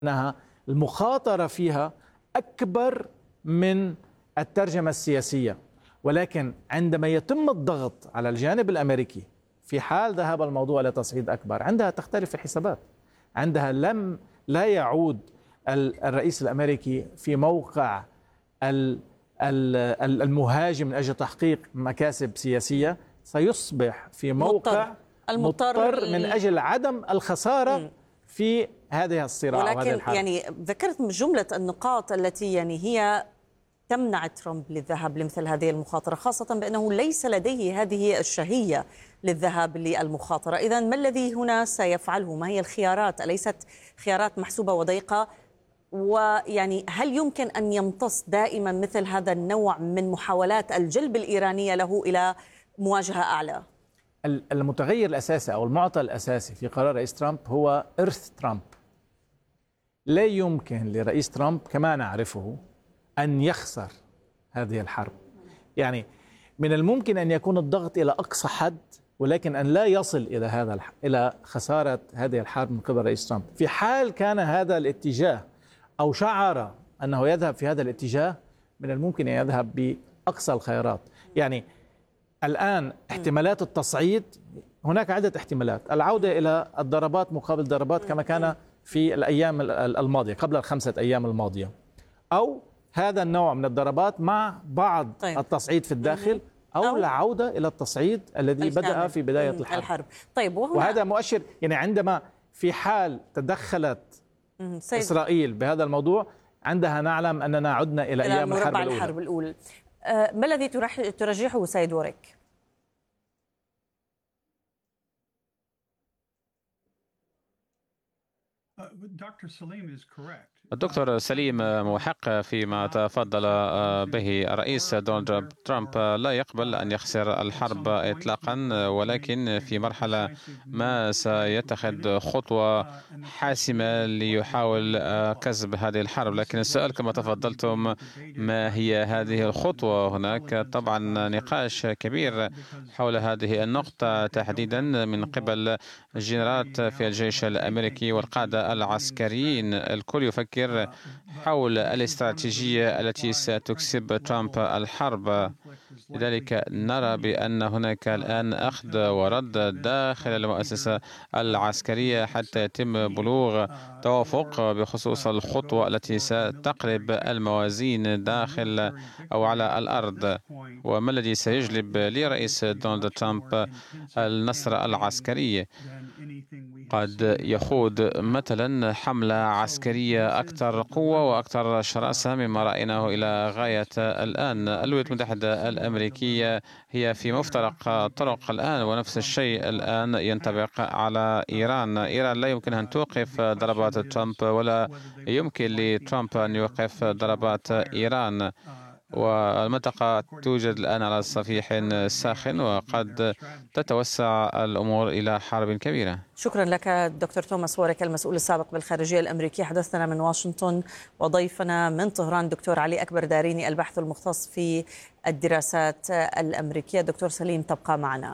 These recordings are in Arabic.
أنها المخاطرة فيها أكبر من الترجمة السياسية، ولكن عندما يتم الضغط على الجانب الأمريكي في حال ذهب الموضوع لتصعيد أكبر، عندها تختلف الحسابات. عندها لا يعود الرئيس الأمريكي في موقع المهاجم من أجل تحقيق مكاسب سياسية، سيصبح في موقع مضطر من أجل عدم الخسارة في هذه الصراع. ولكن يعني ذكرت جملة النقاط التي يعني هي تمنع ترامب للذهاب لمثل هذه المخاطرة، خاصة بأنه ليس لديه هذه الشهية للذهاب للمخاطرة. إذن ما الذي هنا سيفعله؟ ما هي الخيارات؟ أليست خيارات محسوبة وضيقة؟ ويعني هل يمكن أن يمتص دائما مثل هذا النوع من محاولات الجلب الإيرانية له إلى مواجهة أعلى؟ المتغير الأساسي أو المعطى الأساسي في قرار رئيس ترامب هو إرث ترامب. لا يمكن لرئيس ترامب كما نعرفه أن يخسر هذه الحرب. يعني من الممكن أن يكون الضغط إلى أقصى حد، ولكن أن لا يصل إلى خسارة هذه الحرب من قبل رئيس ترامب. في حال كان هذا الاتجاه أو شعر أنه يذهب في هذا الاتجاه، من الممكن أن يذهب بأقصى الخيارات. يعني الآن احتمالات التصعيد، هناك عدة احتمالات: العودة إلى الضربات مقابل ضربات كما كان في الأيام الماضية قبل ال5 أيام الماضية، أو هذا النوع من الضربات مع بعض التصعيد في الداخل، أو العودة إلى التصعيد الذي بدأ في بداية الحرب. طيب وهذا مؤشر، يعني عندما في حال تدخلت إسرائيل بهذا الموضوع، عندها نعلم أننا عدنا إلى أيام الحرب الأولى. ما الذي ترجحه سيد ووريك؟ الدكتور سليم محق فيما تفضل به. الرئيس دونالد ترامب لا يقبل أن يخسر الحرب إطلاقا، ولكن في مرحلة ما سيتخذ خطوة حاسمة ليحاول كسب هذه الحرب. لكن السؤال كما تفضلتم، ما هي هذه الخطوة؟ هناك طبعا نقاش كبير حول هذه النقطة تحديدا من قبل الجنرالات في الجيش الأمريكي والقادة العسكريين. الكل يفكر حول الاستراتيجية التي ستكسب ترامب الحرب. لذلك نرى بأن هناك الآن أخذ ورد داخل المؤسسة العسكرية حتى يتم بلوغ توافق بخصوص الخطوة التي ستقلب الموازين داخل أو على الأرض، وما الذي سيجلب لرئيس دونالد ترامب النصر العسكري. قد يخوض مثلا حملة عسكرية أكثر قوة وأكثر شراسة مما رأيناه إلى غاية الآن. الولايات المتحدة الأمريكية هي في مفترق طرق الآن، ونفس الشيء الآن ينطبق على إيران. إيران لا يمكن أن توقف ضربات ترامب، ولا يمكن لترامب أن يوقف ضربات إيران. والمنطقة توجد الآن على صفيح ساخن، وقد تتوسع الأمور إلى حرب كبيرة. شكرا لك دكتور توماس ووريك، المسؤول السابق بالخارجية الأمريكية، حدثنا من واشنطن. وضيفنا من طهران دكتور علي أكبر داريني، الباحث المختص في الدراسات الأمريكية. دكتور سليم تبقى معنا.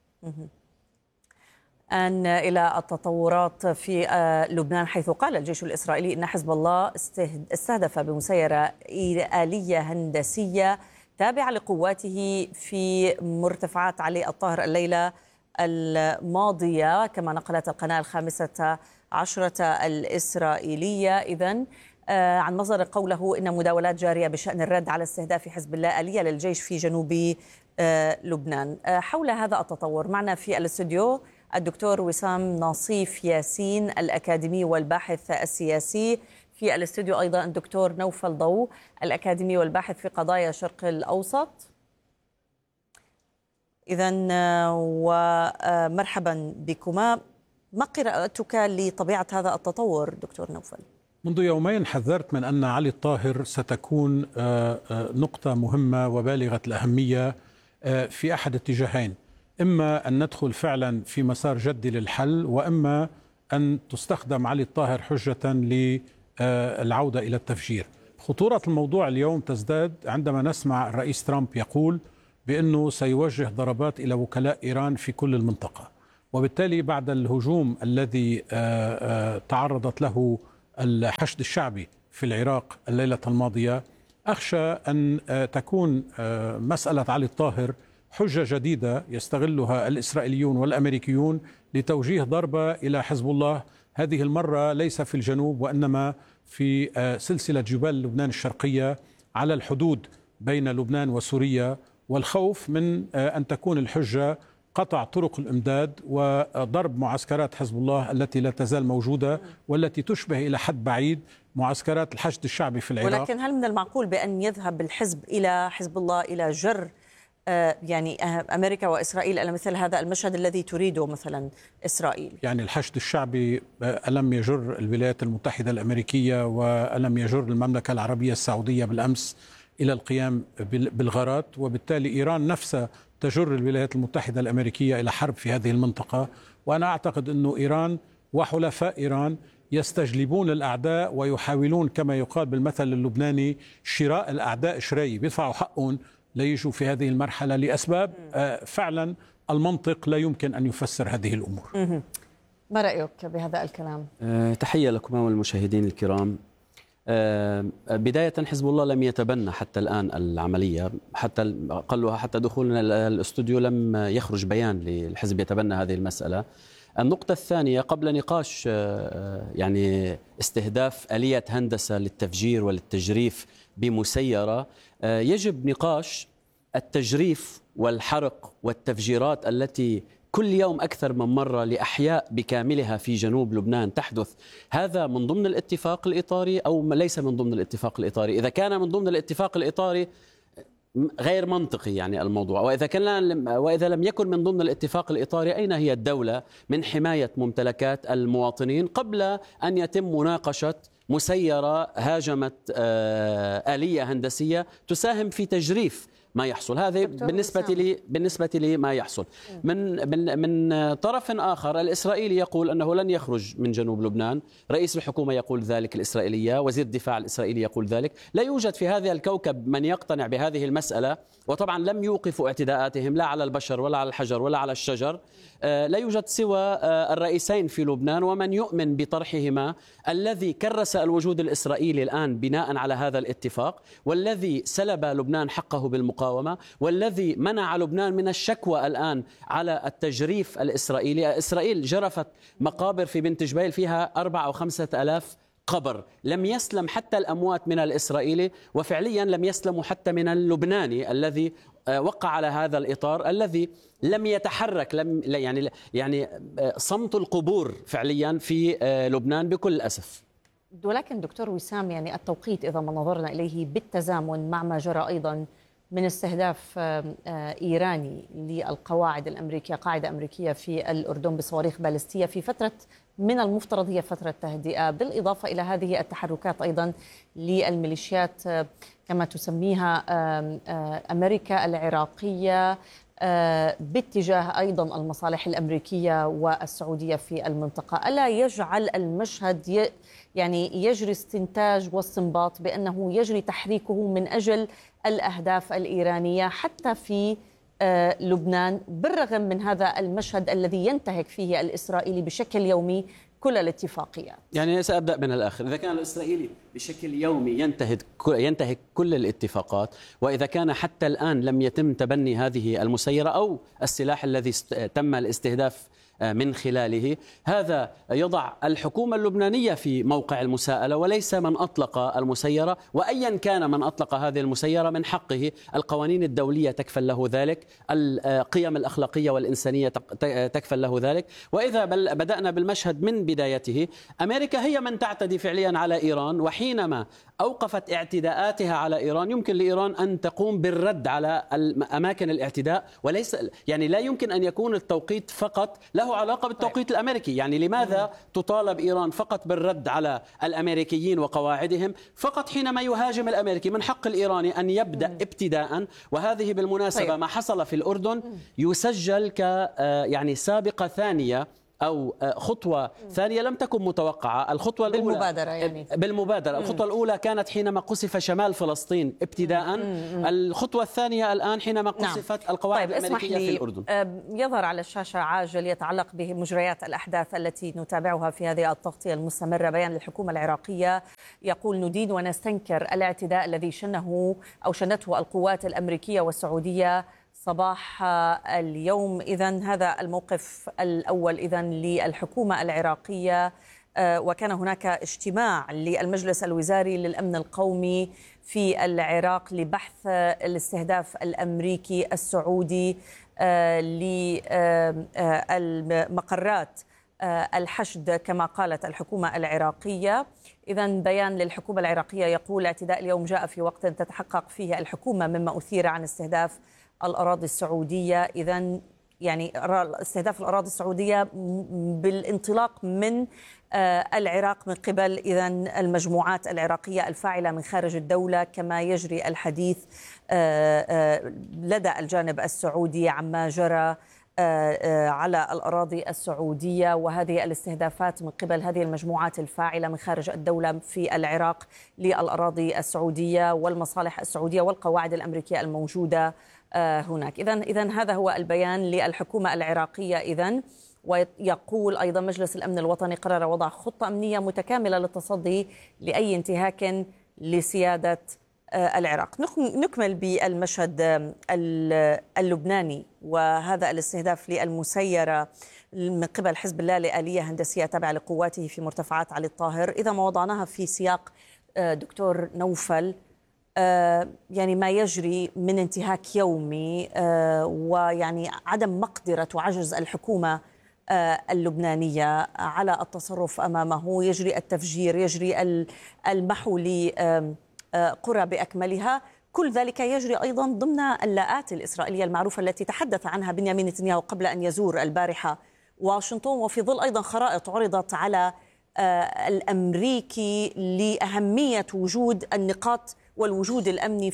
أن إلى التطورات في لبنان، حيث قال الجيش الإسرائيلي إن حزب الله استهدف بمسيرة آلية هندسية تابعة لقواته في مرتفعات علي الطاهر الليلة الماضية، كما نقلت القناة ال15 الإسرائيلية. إذن عن مصدر قوله إن مداولات جارية بشأن الرد على استهداف حزب الله آلية للجيش في جنوب لبنان. حول هذا التطور معنا في الاستوديو الدكتور وسام ناصيف ياسين، الأكاديمي والباحث السياسي. في الاستوديو أيضا الدكتور نوفل ضو، الأكاديمي والباحث في قضايا الشرق الأوسط. إذن ومرحبا بكما. ما قراءتك لطبيعة هذا التطور دكتور نوفل؟ منذ يومين حذرت من أن علي الطاهر ستكون نقطة مهمة وبالغة الأهمية في أحد اتجاهين: إما أن ندخل فعلا في مسار جدي للحل، وإما أن تستخدم علي الطاهر حجة للعودة إلى التفجير. خطورة الموضوع اليوم تزداد عندما نسمع الرئيس ترامب يقول بأنه سيوجه ضربات إلى وكلاء إيران في كل المنطقة، وبالتالي بعد الهجوم الذي تعرضت له الحشد الشعبي في العراق الليلة الماضية، أخشى أن تكون مسألة علي الطاهر حجة جديدة يستغلها الإسرائيليون والأمريكيون لتوجيه ضربة إلى حزب الله، هذه المرة ليس في الجنوب وإنما في سلسلة جبال لبنان الشرقية على الحدود بين لبنان وسوريا، والخوف من أن تكون الحجة قطع طرق الإمداد وضرب معسكرات حزب الله التي لا تزال موجودة والتي تشبه إلى حد بعيد معسكرات الحشد الشعبي في العراق. ولكن هل من المعقول بأن يذهب الحزب إلى حزب الله إلى جر يعني أمريكا وإسرائيل إلى مثل هذا المشهد الذي تريده مثلا إسرائيل؟ يعني الحشد الشعبي ألم يجر الولايات المتحدة الأمريكية وألم يجر المملكة العربية السعودية بالأمس إلى القيام بالغارات، وبالتالي إيران نفسها تجر الولايات المتحدة الأمريكية إلى حرب في هذه المنطقة. وأنا أعتقد أن إيران وحلفاء إيران يستجلبون الأعداء ويحاولون كما يقال بالمثل اللبناني شراء الأعداء شراي، بيدفعوا حقهم ليجوا في هذه المرحلة لأسباب فعلا المنطق لا يمكن أن يفسر هذه الأمور. ما رأيك بهذا الكلام؟ تحية لكم والمشاهدين الكرام. بداية حزب الله لم يتبنى حتى الآن العملية، حتى قالوا حتى دخولنا الاستوديو لم يخرج بيان للحزب يتبنى هذه المسألة. النقطة الثانية، قبل نقاش يعني استهداف آلية هندسة للتفجير وللتجريف بمسيرة، يجب نقاش التجريف والحرق والتفجيرات التي كل يوم أكثر من مرة لأحياء بكاملها في جنوب لبنان تحدث. هذا من ضمن الاتفاق الإطاري أو ليس من ضمن الاتفاق الإطاري؟ إذا كان من ضمن الاتفاق الإطاري غير منطقي يعني الموضوع، وإذا لم يكن من ضمن الاتفاق الإطاري، أين هي الدولة من حماية ممتلكات المواطنين قبل أن يتم مناقشة مسيرة هاجمت آلية هندسية تساهم في تجريف ما يحصل؟ هذا بالنسبة لي ما يحصل. من طرف آخر، الإسرائيلي يقول أنه لن يخرج من جنوب لبنان، رئيس الحكومة يقول ذلك الإسرائيلية، وزير الدفاع الإسرائيلي يقول ذلك. لا يوجد في هذا الكوكب من يقتنع بهذه المسألة، وطبعا لم يوقفوا اعتداءاتهم لا على البشر ولا على الحجر ولا على الشجر. لا يوجد سوى الرئيسين في لبنان ومن يؤمن بطرحهما، الذي كرس الوجود الإسرائيلي الآن بناء على هذا الاتفاق، والذي سلب لبنان حقه بالمقاومة، والذي منع لبنان من الشكوى الآن على التجريف الإسرائيلي. إسرائيل جرفت مقابر في بنت جبيل فيها 4 أو 5 آلاف قبر، لم يسلم حتى الأموات من الإسرائيلي، وفعليا لم يسلموا حتى من اللبناني الذي وقع على هذا الإطار، الذي لم يتحرك، يعني صمت القبور فعليا في لبنان بكل الأسف. ولكن دكتور وسام، يعني التوقيت إذا ما نظرنا إليه بالتزامن مع ما جرى أيضا من استهداف إيراني للقواعد الأمريكية، قاعدة أمريكية في الأردن بصواريخ باليستية في فترة من المفترض هي فترة تهدئة، بالإضافة إلى هذه التحركات أيضا للميليشيات كما تسميها أمريكا العراقية باتجاه أيضا المصالح الأمريكية والسعودية في المنطقة. ألا يجعل المشهد يعني يجري استنتاج واستنباط بأنه يجري تحريكه من أجل الأهداف الإيرانية حتى في لبنان، بالرغم من هذا المشهد الذي ينتهك فيه الإسرائيلي بشكل يومي كل الاتفاقيات؟ يعني سأبدأ من الآخر. إذا كان الإسرائيلي بشكل يومي ينتهك كل الاتفاقات، وإذا كان حتى الآن لم يتم تبني هذه المسيرة أو السلاح الذي تم الاستهداف من خلاله، هذا يضع الحكومة اللبنانية في موقع المساءلة وليس من أطلق المسيرة. وأيا كان من أطلق هذه المسيرة من حقه، القوانين الدولية تكفل له ذلك، القيم الأخلاقية والإنسانية تكفل له ذلك. وإذا بدأنا بالمشهد من بدايته، أمريكا هي من تعتدي فعليا على إيران، وحينما أوقفت اعتداءاتها على إيران يمكن لإيران أن تقوم بالرد على أماكن الاعتداء، وليس يعني لا يمكن أن يكون التوقيت فقط له علاقة بالتوقيت الأمريكي. يعني لماذا تطالب إيران فقط بالرد على الأمريكيين وقواعدهم فقط حينما يهاجم الأمريكي؟ من حق الإيراني أن يبدأ ابتداء. وهذه بالمناسبة ما حصل في الأردن يسجل ك يعني سابقة ثانية أو خطوة ثانية لم تكن متوقعة. الخطوة الأولى بالمبادرة الخطوة الأولى كانت حينما قصف شمال فلسطين ابتداء. الخطوة الثانية الآن حينما قصفت القواعد الأمريكية في الأردن. يظهر على الشاشة عاجل يتعلق بمجريات الأحداث التي نتابعها في هذه التغطية المستمرة. بيان للحكومة العراقية يقول: ندين ونستنكر الاعتداء الذي شنته القوات الأمريكية والسعودية صباح اليوم. إذن هذا الموقف الأول للحكومة العراقية. وكان هناك اجتماع للمجلس الوزاري للأمن القومي في العراق لبحث الاستهداف الأمريكي السعودي لمقرات الحشد كما قالت الحكومة العراقية. إذن بيان للحكومة العراقية يقول: اعتداء اليوم جاء في وقت تتحقق فيه الحكومة مما أثير عن استهداف الأراضي السعودية. إذن يعني استهداف الأراضي السعودية بالانطلاق من العراق من قبل إذن المجموعات العراقية الفاعلة من خارج الدولة، كما يجري الحديث لدى الجانب السعودي عما جرى على الأراضي السعودية. وهذه الاستهدافات من قبل هذه المجموعات الفاعلة من خارج الدولة في العراق للأراضي السعودية والمصالح السعودية والقواعد الأمريكية الموجودة هناك. إذن هذا هو البيان للحكومة العراقية. إذن ويقول أيضا: مجلس الأمن الوطني قرر وضع خطة أمنية متكاملة للتصدي لأي انتهاك لسيادة العراق. نكمل بالمشهد اللبناني وهذا الاستهداف للمسيرة من قبل حزب الله لآلية هندسية تابعة لقواته في مرتفعات علي الطاهر. إذا ما وضعناها في سياق دكتور نوفل، يعني ما يجري من انتهاك يومي ويعني عدم مقدرة وعجز الحكومة اللبنانية على التصرف أمامه، يجري التفجير، يجري المحو لقرى بأكملها. كل ذلك يجري أيضا ضمن اللاءات الإسرائيلية المعروفة التي تحدث عنها بنيامين نتنياهو قبل أن يزور البارحة واشنطن، وفي ظل أيضا خرائط عرضت على الأمريكي لأهمية وجود النقاط والوجود الأمني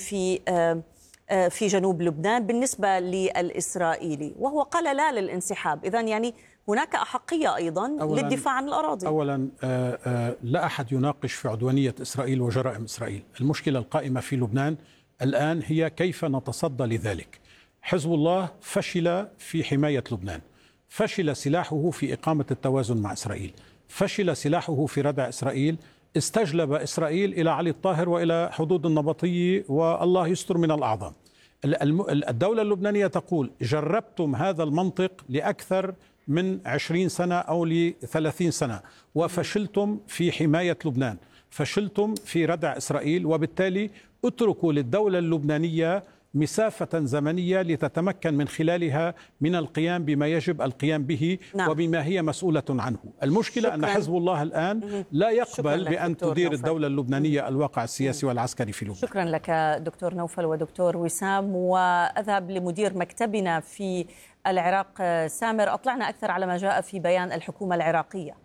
في جنوب لبنان بالنسبة للإسرائيلي، وهو قال لا للانسحاب. إذن يعني هناك أحقية أيضا للدفاع عن الأراضي. أولا لا أحد يناقش في عدوانية إسرائيل وجرائم إسرائيل. المشكلة القائمة في لبنان الآن هي كيف نتصدى لذلك. حزب الله فشل في حماية لبنان، فشل سلاحه في إقامة التوازن مع إسرائيل، فشل سلاحه في ردع إسرائيل، استجلب إسرائيل إلى علي الطاهر وإلى حدود النبطية والله يستر من الأعظم. الدولة اللبنانية تقول: جربتم هذا المنطق لأكثر من 20 سنة أو ل30 سنة وفشلتم في حماية لبنان، فشلتم في ردع إسرائيل، وبالتالي اتركوا للدولة اللبنانية مسافة زمنية لتتمكن من خلالها من القيام بما يجب القيام به وبما هي مسؤولة عنه. المشكلة أن حزب الله الآن لا يقبل بأن تدير الدولة اللبنانية الواقع السياسي والعسكري في لبنان. شكرا لك دكتور نوفل ودكتور وسام. وأذهب لمدير مكتبنا في العراق سامر، أطلعنا أكثر على ما جاء في بيان الحكومة العراقية.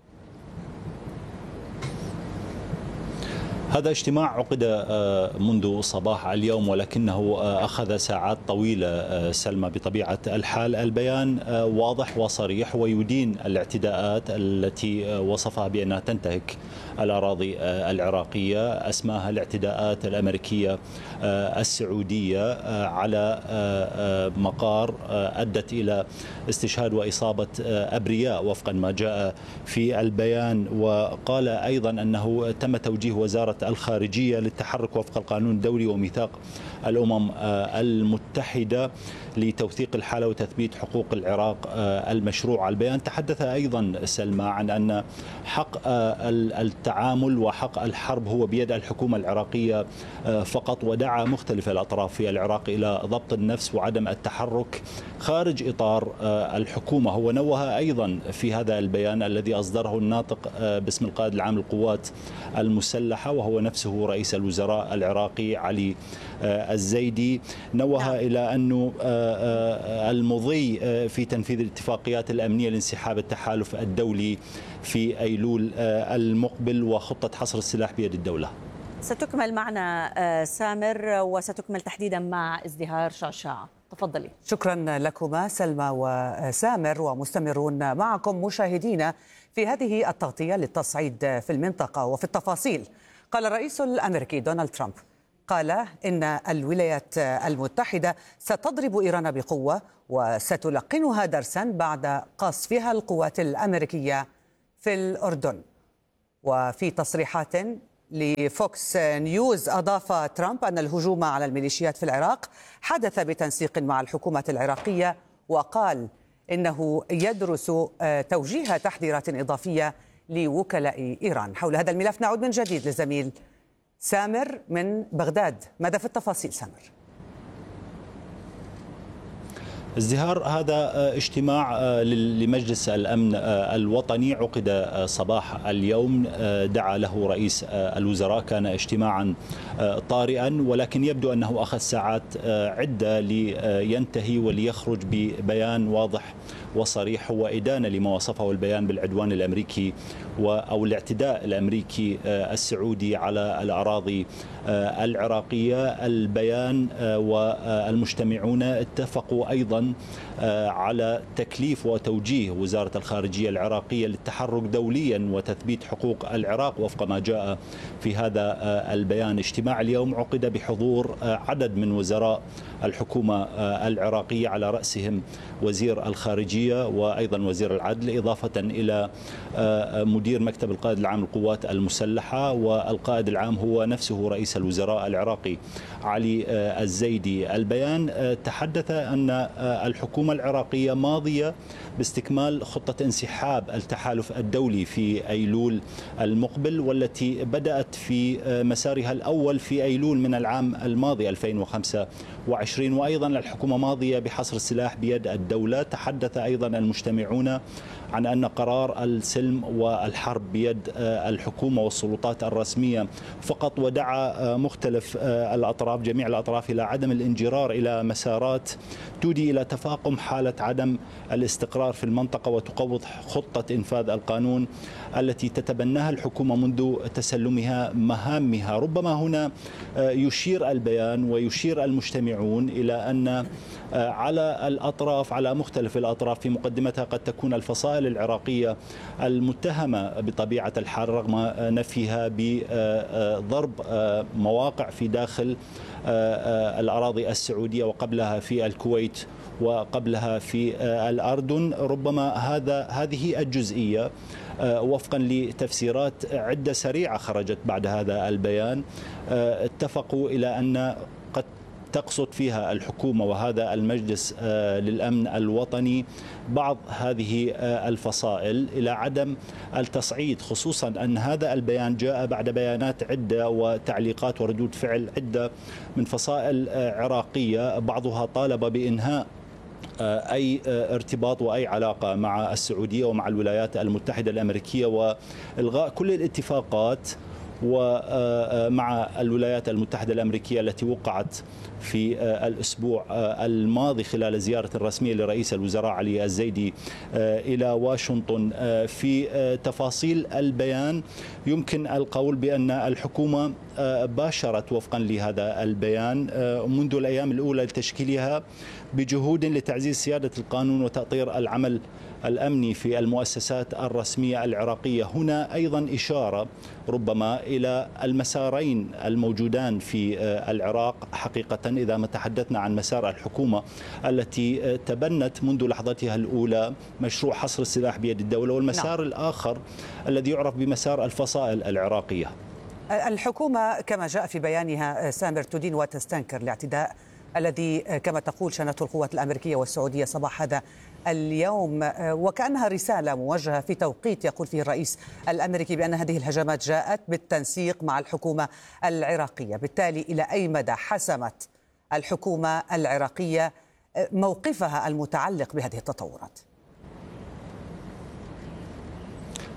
هذا اجتماع عقد منذ صباح اليوم ولكنه أخذ ساعات طويلة سلمى بطبيعة الحال. البيان واضح وصريح ويدين الاعتداءات التي وصفها بأنها تنتهك الأراضي العراقية، أسماها الاعتداءات الأمريكية السعودية على مقار أدت إلى استشهاد وإصابة أبرياء وفقا ما جاء في البيان. وقال أيضا أنه تم توجيه وزارة الخارجية للتحرك وفق القانون الدولي وميثاق الأمم المتحدة لتوثيق الحالة وتثبيت حقوق العراق المشروعة. البيان تحدث أيضا سلمى عن أن حق التعامل وحق الحرب هو بيد الحكومة العراقية فقط، ودعا مختلف الأطراف في العراق إلى ضبط النفس وعدم التحرك خارج إطار الحكومة. هو نوه أيضا في هذا البيان الذي أصدره الناطق باسم القائد العام للقوات المسلحة وهو نفسه رئيس الوزراء العراقي علي الزيدي، نوه إلى أنه المضي في تنفيذ الاتفاقيات الأمنية لانسحاب التحالف الدولي في أيلول المقبل وخطة حصر السلاح بيد الدولة. ستكمل معنا سامر وستكمل تحديدا مع ازدهار شعشاع. تفضلي. شكرا لكما سلمى وسامر، ومستمرون معكم مشاهدينا في هذه التغطية للتصعيد في المنطقة وفي التفاصيل. قال الرئيس الأمريكي دونالد ترامب قال إن الولايات المتحدة ستضرب إيران بقوة وستلقنها درسا بعد قصفها القوات الأمريكية في الأردن. وفي تصريحات لفوكس نيوز أضاف ترامب أن الهجوم على الميليشيات في العراق حدث بتنسيق مع الحكومة العراقية، وقال إنه يدرس توجيه تحذيرات إضافية لوكلاء إيران. حول هذا الملف نعود من جديد للزميل سامر من بغداد. ماذا في التفاصيل سامر؟ ازدهار هذا اجتماع لمجلس الأمن الوطني عقد صباح اليوم، دعا له رئيس الوزراء. كان اجتماعا طارئا، ولكن يبدو أنه أخذ ساعات عدة لينتهي وليخرج ببيان واضح وصريح هو إدانة لما وصفه البيان بالعدوان الأمريكي أو الاعتداء الأمريكي السعودي على الأراضي العراقية. البيان والمجتمعون اتفقوا أيضا على تكليف وتوجيه وزارة الخارجية العراقية للتحرك دوليا وتثبيت حقوق العراق وفق ما جاء في هذا البيان. اجتماع اليوم عقد بحضور عدد من وزراء الحكومة العراقية، على رأسهم وزير الخارجية وأيضا وزير العدل، إضافة إلى مدير مكتب القائد العام للقوات المسلحة، والقائد العام هو نفسه رئيس الوزراء العراقي علي الزيدي. البيان تحدث أن الحكومة العراقية ماضية باستكمال خطة انسحاب التحالف الدولي في أيلول المقبل، والتي بدأت في مسارها الأول في أيلول من العام الماضي 2025. وأيضا الحكومة ماضية بحصر السلاح بيد الدولة. تحدث أيضا المجتمعون عن أن قرار السلم والحرب بيد الحكومة والسلطات الرسمية فقط، ودعا مختلف الأطراف جميع الأطراف إلى عدم الانجرار إلى مسارات تودي إلى تفاقم حالة عدم الاستقرار في المنطقة وتقوض خطة إنفاذ القانون التي تتبناها الحكومة منذ تسلمها مهامها. ربما هنا يشير البيان ويشير المجتمعون إلى أن على الأطراف، على مختلف الأطراف في مقدمتها قد تكون الفصائل العراقية المتهمة بطبيعة الحال رغم نفيها بضرب مواقع في داخل الأراضي السعودية وقبلها في الكويت وقبلها في الأردن. ربما هذه الجزئية وفقا لتفسيرات عدة سريعة خرجت بعد هذا البيان اتفقوا إلى أن قد تقصد فيها الحكومة وهذا المجلس للأمن الوطني بعض هذه الفصائل إلى عدم التصعيد، خصوصا أن هذا البيان جاء بعد بيانات عدة وتعليقات وردود فعل عدة من فصائل عراقية، بعضها طالب بإنهاء أي ارتباط وأي علاقة مع السعودية ومع الولايات المتحدة الأمريكية وإلغاء كل الاتفاقات ومع الولايات المتحدة الأمريكية التي وقعت في الأسبوع الماضي خلال زيارة رسمية لرئيس الوزراء علي الزيدي إلى واشنطن. في تفاصيل البيان يمكن القول بأن الحكومة باشرت وفقا لهذا البيان منذ الأيام الأولى لتشكيلها بجهود لتعزيز سيادة القانون وتأطير العمل الأمني في المؤسسات الرسمية العراقية. هنا أيضا إشارة ربما إلى المسارين الموجودان في العراق حقيقة إذا ما تحدثنا عن مسار الحكومة التي تبنت منذ لحظتها الأولى مشروع حصر السلاح بيد الدولة، والمسار الآخر الذي يعرف بمسار الفصائل العراقية. الحكومة كما جاء في بيانها سامر تدين وتستنكر الاعتداء الذي كما تقول شنته القوات الأمريكية والسعودية صباح هذا اليوم، وكأنها رسالة موجهة في توقيت يقول فيه الرئيس الأمريكي بأن هذه الهجمات جاءت بالتنسيق مع الحكومة العراقية. بالتالي إلى أي مدى حسمت الحكومة العراقية موقفها المتعلق بهذه التطورات؟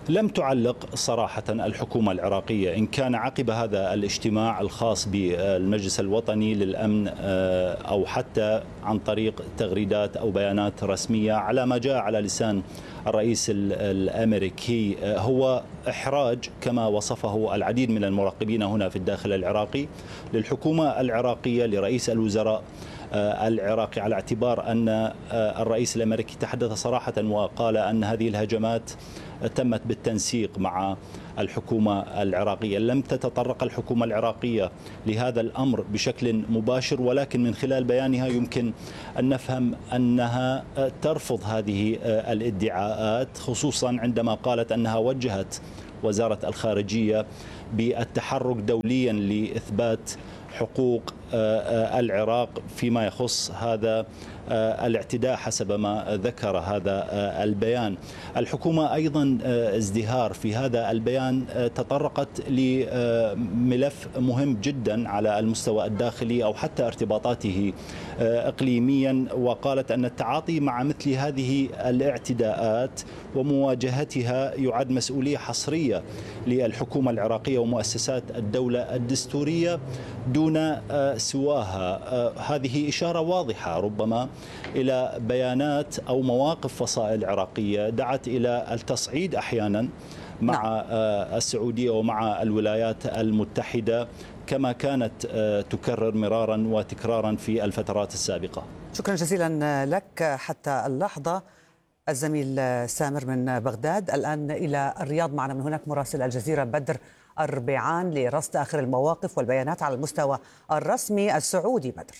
لم تعلق صراحة الحكومة العراقية، إن كان عقب هذا الاجتماع الخاص بالمجلس الوطني للأمن أو حتى عن طريق تغريدات أو بيانات رسمية، على ما جاء على لسان الرئيس الأمريكي هو إحراج كما وصفه العديد من المراقبين هنا في الداخل العراقي للحكومة العراقية، لرئيس الوزراء العراقي، على اعتبار أن الرئيس الأمريكي تحدث صراحة وقال أن هذه الهجمات تمت بالتنسيق مع الحكومة العراقية. لم تتطرق الحكومة العراقية لهذا الأمر بشكل مباشر، ولكن من خلال بيانها يمكن أن نفهم أنها ترفض هذه الادعاءات، خصوصا عندما قالت أنها وجهت وزارة الخارجية بالتحرك دوليا لإثبات حقوق العراق فيما يخص هذا الاعتداء حسب ما ذكر هذا البيان. الحكومة أيضا ازدهار في هذا البيان تطرقت لملف مهم جدا على المستوى الداخلي أو حتى ارتباطاته إقليميا، وقالت أن التعاطي مع مثل هذه الاعتداءات ومواجهتها يعد مسؤولية حصرية للحكومة العراقية ومؤسسات الدولة الدستورية دون سواها. هذه إشارة واضحة ربما إلى بيانات أو مواقف فصائل عراقية دعت إلى التصعيد أحيانا مع السعودية ومع الولايات المتحدة، كما كانت تكرر مرارا وتكرارا في الفترات السابقة. شكرا جزيلا لك حتى اللحظة الزميل سامر من بغداد. الآن إلى الرياض، معنا من هناك مراسل الجزيرة بدر أربعان لرصد آخر المواقف والبيانات على المستوى الرسمي السعودي. بدر.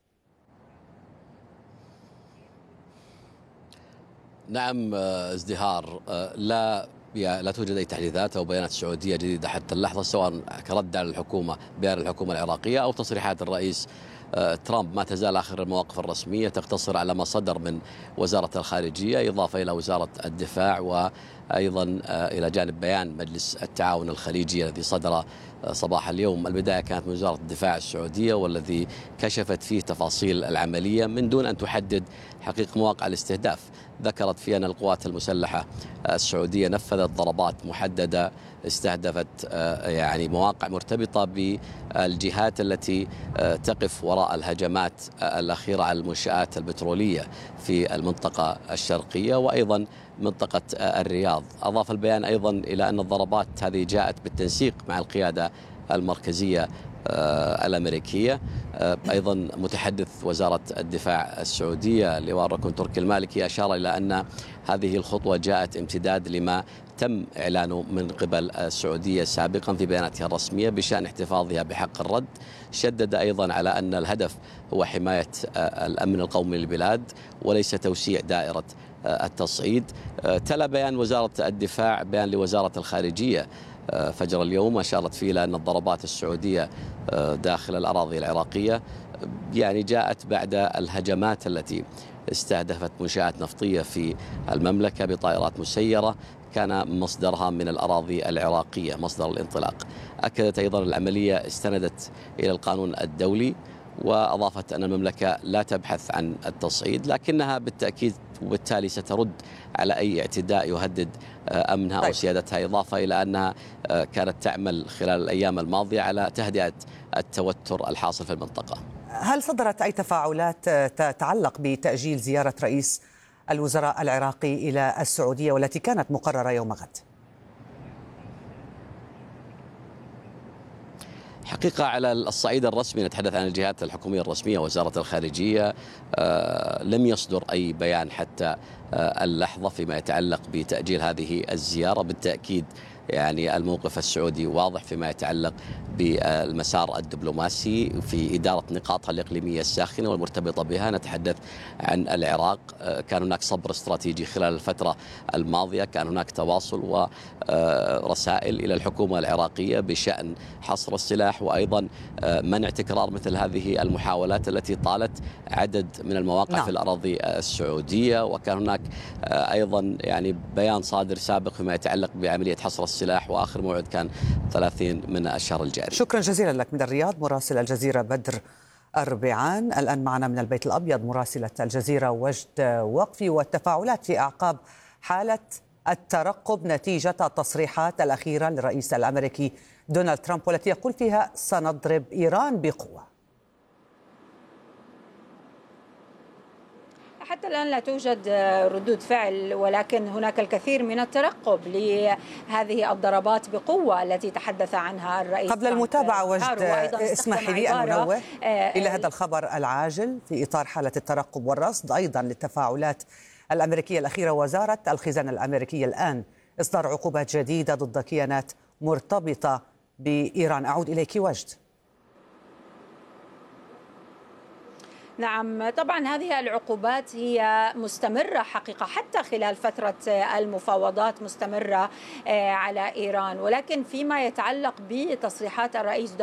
نعم، ازدهار. لا توجد أي تحديثات أو بيانات سعودية جديدة حتى اللحظة، سواء كرد على الحكومة بيان الحكومة العراقية أو تصريحات الرئيس ترامب. ما تزال آخر المواقف الرسمية تقتصر على ما صدر من وزارة الخارجية، إضافة إلى وزارة الدفاع، وأيضا إلى جانب بيان مجلس التعاون الخليجي الذي صدر صباح اليوم. البداية كانت من وزارة الدفاع السعودية، والذي كشفت فيه تفاصيل العملية من دون أن تحدد حقيقة مواقع الاستهداف. ذكرت فيه أن القوات المسلحة السعودية نفذت ضربات محددة استهدفت مواقع مرتبطة بالجهات التي تقف وراء الهجمات الأخيرة على المنشآت البترولية في المنطقة الشرقية وأيضا منطقة الرياض. أضاف البيان أيضا إلى أن الضربات هذه جاءت بالتنسيق مع القيادة المركزية الأمريكية. أيضا متحدث وزارة الدفاع السعودية لواء الركن تركي المالكي أشار إلى أن هذه الخطوة جاءت امتداد لما تم إعلانه من قبل السعودية سابقا في بياناتها الرسمية بشأن احتفاظها بحق الرد. شدد أيضا على أن الهدف هو حماية الأمن القومي للبلاد وليس توسيع دائرة التصعيد. تلا بيان وزارة الدفاع بيان لوزارة الخارجية فجر اليوم أشارت فيه إلى أن الضربات السعودية داخل الأراضي العراقية جاءت بعد الهجمات التي استهدفت منشآت نفطية في المملكة بطائرات مسيرة كان مصدرها من الأراضي العراقية مصدر الانطلاق. أكدت أيضا العملية استندت إلى القانون الدولي، وأضافت أن المملكة لا تبحث عن التصعيد لكنها بالتأكيد وبالتالي سترد على أي اعتداء يهدد أمنها أو سيادتها، إضافة إلى أنها كانت تعمل خلال الأيام الماضية على تهدئة التوتر الحاصل في المنطقة. هل صدرت أي تفاعلات تتعلق بتأجيل زيارة رئيس الوزراء العراقي إلى السعودية والتي كانت مقررة يوم غد؟ حقيقة على الصعيد الرسمي نتحدث عن الجهات الحكومية الرسمية وزارة الخارجية، لم يصدر أي بيان حتى اللحظة فيما يتعلق بتأجيل هذه الزيارة. بالتأكيد الموقف السعودي واضح فيما يتعلق بالمسار الدبلوماسي في إدارة نقاطها الإقليمية الساخنة والمرتبطة بها. نتحدث عن العراق، كان هناك صبر استراتيجي خلال الفترة الماضية، كان هناك تواصل ورسائل إلى الحكومة العراقية بشأن حصر السلاح وأيضا منع تكرار مثل هذه المحاولات التي طالت عدد من المواقع في الأراضي السعودية. وكان هناك أيضا بيان صادر سابق فيما يتعلق بعملية حصر السلاح، وآخر موعد كان 30 من الشهر الجاري. شكرا جزيلا لك من الرياض مراسل الجزيرة بدر أربعان. الآن معنا من البيت الأبيض مراسلة الجزيرة وجد وقفي، والتفاعلات في أعقاب حالة الترقب نتيجة التصريحات الأخيرة للرئيس الأمريكي دونالد ترامب والتي يقول فيها سنضرب إيران بقوة؟ حتى الآن لا توجد ردود فعل، ولكن هناك الكثير من الترقب لهذه الضربات بقوة التي تحدث عنها الرئيس. قبل المتابعة وجد اسمحي لي أن أنوه إلى هذا الخبر العاجل في إطار حالة الترقب والرصد أيضا للتفاعلات الأمريكية الأخيرة. وزارة الخزانة الأمريكية الآن إصدار عقوبات جديدة ضد كيانات مرتبطة بإيران. أعود إليك وجد. نعم، طبعا هذه العقوبات هي مستمرة حقيقة حتى خلال فترة المفاوضات، مستمرة على إيران، ولكن فيما يتعلق بتصريحات الرئيس